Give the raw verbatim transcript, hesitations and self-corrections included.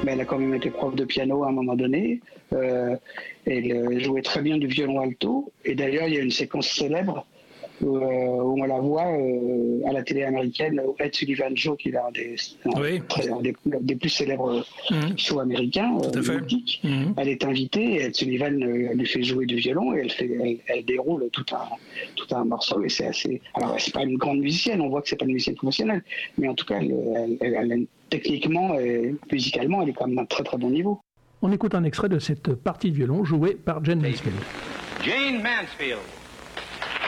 mais elle a quand même été prof de piano à un moment donné. Euh, elle jouait très bien du violon alto. Et d'ailleurs, il y a une séquence célèbre où, euh, où on la voit euh, à la télé américaine, où Ed Sullivan Show, qui est un des, un, oui. très, un des, des plus célèbres mmh. shows américains, Tout à fait. Mmh. Elle est invitée, et Ed Sullivan euh, lui fait jouer du violon, et elle, fait, elle, elle déroule tout un, tout un morceau, et c'est assez... Alors, c'est pas une grande musicienne, on voit que c'est pas une musicienne professionnelle, mais en tout cas, elle, elle, elle, elle, techniquement et musicalement, elle est quand même d'un très très bon niveau. On écoute un extrait de cette partie de violon jouée par Jane Mansfield. Jane Mansfield.